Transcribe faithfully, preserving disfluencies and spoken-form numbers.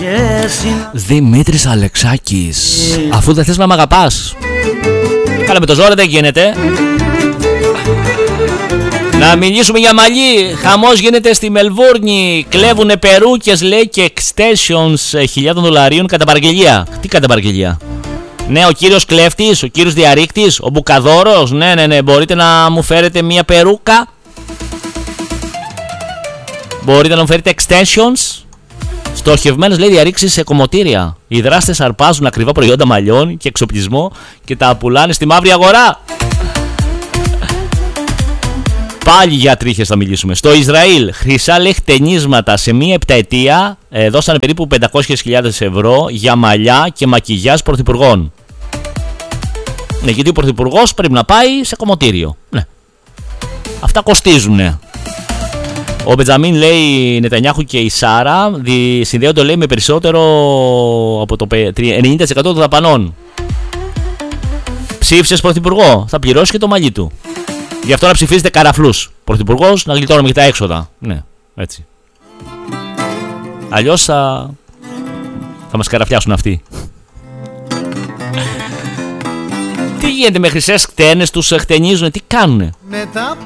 Δημήτρης Αλεξάκης, αφού δεν θες να μ' αγαπάς. Καλά, με το ζόρι δεν γίνεται. Να μιλήσουμε για μαλλί. Χαμός γίνεται στη Μελβούρνη. Κλέβουνε περούκες, λέει, και extensions χιλιάδων δολαρίων κατά παραγγελία. Τι κατά παραγγελία? Ναι, ο κύριος κλέφτης, ο κύριος διαρρήκτης, ο μπουκαδόρος. Ναι, ναι, ναι, μπορείτε να μου φέρετε μια περούκα? Μπορείτε να μου φέρετε extensions? Στοχευμένες, λέει, διαρρήξεις σε κομμωτήρια. Οι δράστες αρπάζουν ακριβά προϊόντα μαλλιών και εξοπλισμό και τα πουλάνε στη μαύρη αγορά. Πάλι για τρίχες θα μιλήσουμε. Στο Ισραήλ, χρυσά, λέει, χτενίσματα σε μία επταετία ε, δώσανε περίπου πεντακόσιες χιλιάδες ευρώ για μαλλιά και μακιγιάζ πρωθυπουργών. Ναι, γιατί ο πρωθυπουργός πρέπει να πάει σε κομμωτήριο. Ναι. Αυτά κοστίζουνε. Ο Μπετζαμίν, λέει, Νετανιάχου και η Σάρα δι, συνδέονται, λέει, με περισσότερο από το ενενήντα τοις εκατό των δαπανών. Ψήφισες πρωθυπουργό, θα πληρώσει και το μαλλί του. Γι' αυτό να ψηφίζετε καραφλούς. Πρωθυπουργός, να γλιτώνουμε και τα έξοδα. Ναι, έτσι. Αλλιώς θα, θα μας καραφιάσουν αυτοί. Τι γίνεται με χρυσές χτένες, τους χτενίζουνε, τι κάνουνε?